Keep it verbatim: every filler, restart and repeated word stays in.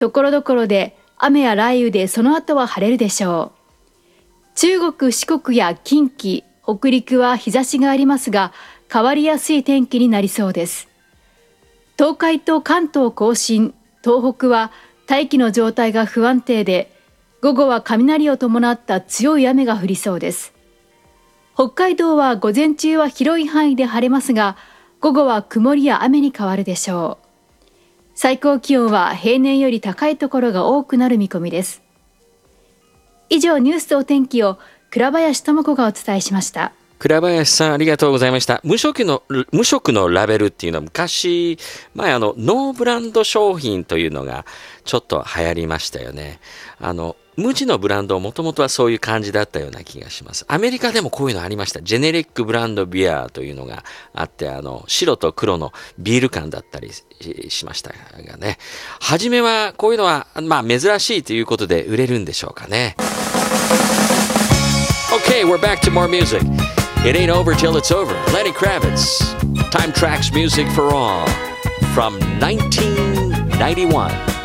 ところどころで雨や雷雨でその後は晴れるでしょう。中国、四国や近畿、北陸は日差しがありますが、変わりやすい天気になりそうです。東海と関東甲信、東北は大気の状態が不安定で、午後は雷を伴った強い雨が降りそうです。北海道は午前中は広い範囲で晴れますが、午後は曇りや雨に変わるでしょう。最高気温は平年より高いところが多くなる見込みです。以上、ニュースとお天気を倉林智子がお伝えしました。 倉林さん、ありがとうございました。無色の、無色のラベルっていうのは昔、前あの、ノーブランド商品というのがちょっと流行りましたよね。あの、無地のブランドもともとはそういう感じだったような気がします。アメリカでもこういうのありました。ジェネリックブランドビアというのがあって、あの、白と黒のビール缶だったりしましたがね。初めはこういうのは、まあ珍しいということで売れるんでしょうかね。Okay, we're back to more music.It ain't over till it's over. Lenny Kravitz. Time Tracks Music for All from nineteen ninety-one.